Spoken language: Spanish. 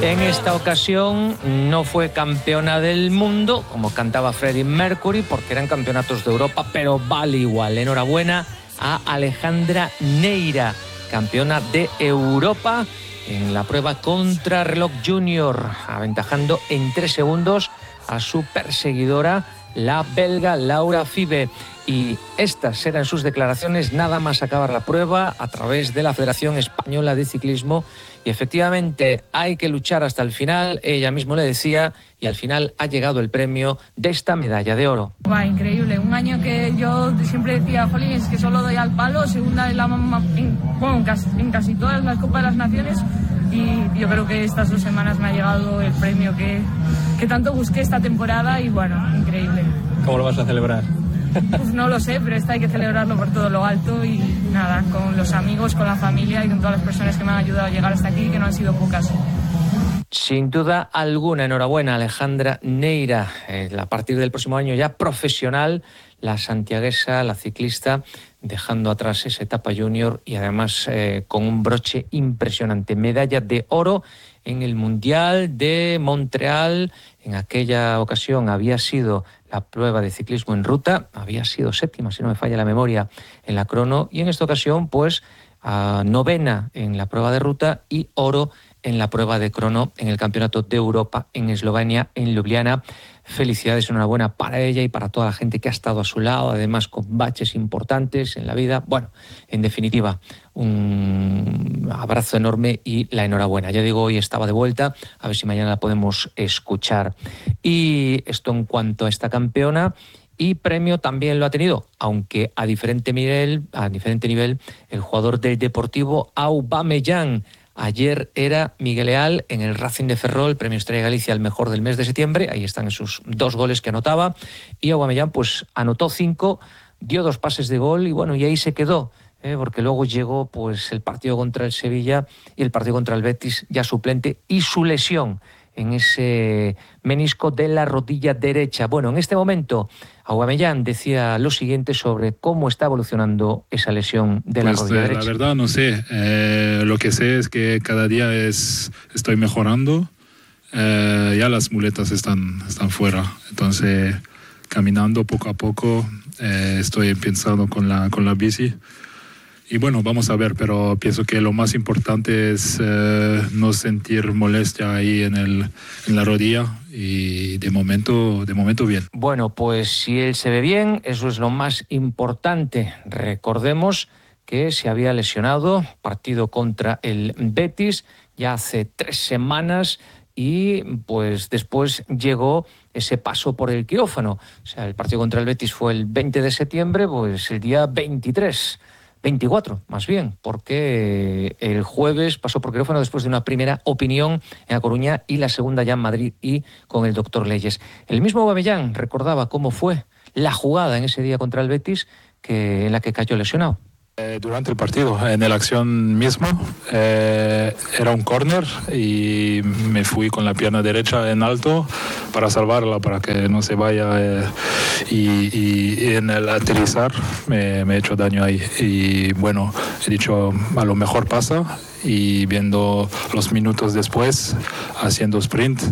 En esta ocasión no fue campeona del mundo, como cantaba Freddie Mercury, porque eran campeonatos de Europa, pero vale igual. Enhorabuena a Alejandra Neira, campeona de Europa en la prueba contrarreloj junior, aventajando en 3 segundos a su perseguidora, la belga Laura Fibe. Y estas eran sus declaraciones nada más acabar la prueba a través de la Federación Española de Ciclismo. Y efectivamente hay que luchar hasta el final, ella mismo le decía, y al final ha llegado el premio de esta medalla de oro. Increíble, un año que yo siempre decía, jolín, es que solo doy al palo, segunda en casi todas las Copas de las Naciones, y yo creo que estas 2 semanas me ha llegado el premio que tanto busqué esta temporada, y bueno, increíble. ¿Cómo lo vas a celebrar? Pues no lo sé, pero esto hay que celebrarlo por todo lo alto y nada, con los amigos, con la familia y con todas las personas que me han ayudado a llegar hasta aquí, que no han sido pocas. Sin duda alguna, enhorabuena Alejandra Neira, a partir del próximo año ya profesional, la santiaguesa, la ciclista, dejando atrás esa etapa junior y además con un broche impresionante, medalla de oro en el Mundial de Montreal. En aquella ocasión había sido la prueba de ciclismo en ruta, había sido 7ª, si no me falla la memoria, en la crono, y en esta ocasión pues 9ª en la prueba de ruta y oro en la prueba de crono en el Campeonato de Europa en Eslovenia, en Ljubljana. Felicidades, enhorabuena para ella y para toda la gente que ha estado a su lado, además con baches importantes en la vida. Bueno, en definitiva, un abrazo enorme y la enhorabuena. Ya digo, hoy estaba de vuelta, a ver si mañana la podemos escuchar. Y esto en cuanto a esta campeona. Y premio también lo ha tenido, aunque a diferente nivel, el jugador del Deportivo Aubameyang. Ayer era Miguel Leal en el Racing de Ferrol, premio Estrella Galicia al mejor del mes de septiembre. Ahí están sus 2 goles que anotaba. Y Aubameyang pues anotó 5, dio 2 pases de gol y bueno, y ahí se quedó. Porque luego llegó pues el partido contra el Sevilla y el partido contra el Betis ya suplente y su lesión en ese menisco de la rodilla derecha. Bueno, en este momento Aubameyang decía lo siguiente sobre cómo está evolucionando esa lesión de la rodilla derecha. La verdad no sé, lo que sé es que cada día estoy mejorando, ya las muletas están fuera, entonces caminando poco a poco, estoy empezando con la bici. Y bueno, vamos a ver, pero pienso que lo más importante es no sentir molestia ahí en la rodilla y de momento bien. Bueno, pues si él se ve bien, eso es lo más importante. Recordemos que se había lesionado, partido contra el Betis, ya hace 3 semanas y pues después llegó ese paso por el quirófano. O sea, el partido contra el Betis fue el 20 de septiembre, pues el día 24 más bien, porque el jueves pasó por quirófano después de una primera opinión en A Coruña y la segunda ya en Madrid y con el doctor Leyes. El mismo Aubameyang recordaba cómo fue la jugada en ese día contra el Betis en la que cayó lesionado. Durante el partido, en la acción misma, era un córner y me fui con la pierna derecha en alto para salvarla, para que no se vaya, y en el aterrizar me he hecho daño ahí. Y bueno, he dicho, a lo mejor pasa, y viendo los minutos después, haciendo sprint,